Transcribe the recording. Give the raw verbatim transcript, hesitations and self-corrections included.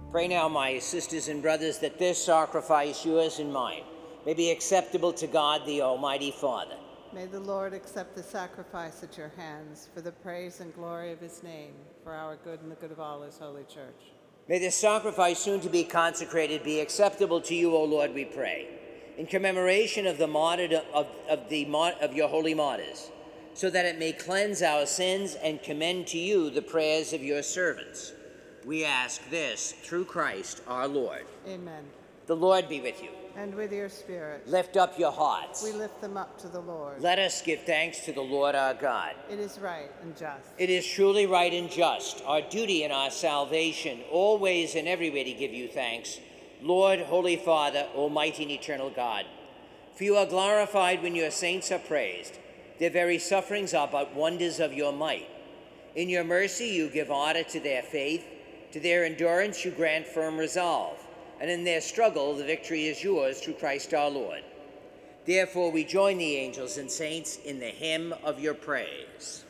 Pray now, my sisters and brothers, that this sacrifice, yours and mine, may be acceptable to God, the Almighty Father. May the Lord accept the sacrifice at your hands for the praise and glory of his name, for our good and the good of all his holy church. May this sacrifice, soon to be consecrated, be acceptable to you, O Lord, we pray, in commemoration of the martyrdom of, of, the, of your holy martyrs, so that it may cleanse our sins and commend to you the prayers of your servants. We ask this through Christ our Lord. Amen. The Lord be with you. And with your spirit. Lift up your hearts. We lift them up to the Lord. Let us give thanks to the Lord our God. It is right and just. It is truly right and just, our duty and our salvation, always and everywhere to give you thanks, Lord, Holy Father, Almighty and eternal God. For you are glorified when your saints are praised. Their very sufferings are but wonders of your might. In your mercy you give honor to their faith. To their endurance you grant firm resolve, and in their struggle the victory is yours through Christ our Lord. Therefore we join the angels and saints in the hymn of your praise.